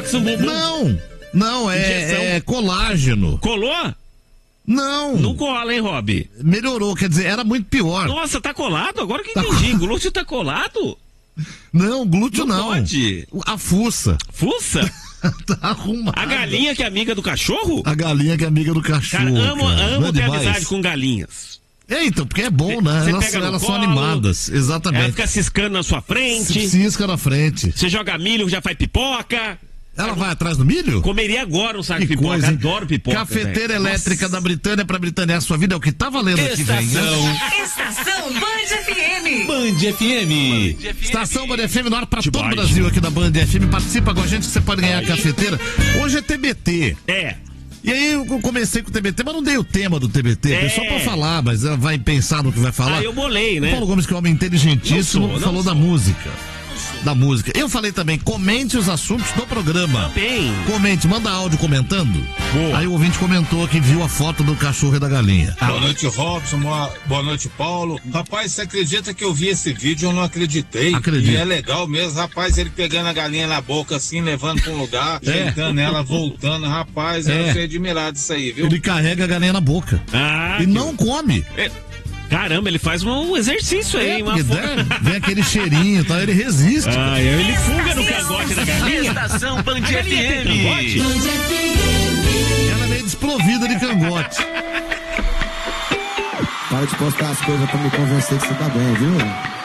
botox no bumbum. Não, é colágeno. Colou? Não. Não cola, hein, Rob? Melhorou, quer dizer, era muito pior. Nossa, tá colado? Agora que entendi. Glúteo tá colado? Não, glúteo não. Pode. A fuça. Fuça? Tá arrumada. A galinha que é amiga do cachorro? A galinha que é amiga do cachorro. Cara, amo ter demais. amizade com galinhas. Então, porque é bom, né? Elas são animadas, exatamente. Ela fica ciscando na sua frente. Cisca na frente. Você joga milho, já faz pipoca. Ela vai atrás do milho? Comeria agora um saco de pipoca. Coisa, adoro pipoca. Cafeteira elétrica da Britânia pra Britânia. A sua vida é o que tá valendo aqui, vem. Estação Band FM. Band FM. Estação Band FM no ar pra todo o Brasil aqui da Band FM. Participa com a gente que você pode ganhar a cafeteira. Hoje é TBT. E aí eu comecei com o TBT, mas não dei o tema do TBT. Só pra falar, mas ela vai pensar no que vai falar. Eu bolei, né? O Paulo Gomes, que é um homem inteligentíssimo, falou da música. Eu falei também, comente os assuntos do programa. Também. Comente, manda áudio comentando. Boa. Aí o ouvinte comentou que viu a foto do cachorro e da galinha. Boa noite, Robson. Boa noite, Paulo. Rapaz, você acredita que eu vi esse vídeo? Eu não acreditei. Acredito. E é legal mesmo, rapaz, ele pegando a galinha na boca assim, levando pra um lugar, ajeitando ela, voltando. Rapaz, eu fiquei admirado disso aí, viu? Ele carrega a galinha na boca. E não come. Caramba, ele faz um exercício aí, vem aquele cheirinho, tá? Ele resiste. Ele fuga no cangote da galinha. Estação Band FM. Ela é meio desprovida de cangote. Para de postar as coisas pra me convencer que você tá bem, viu?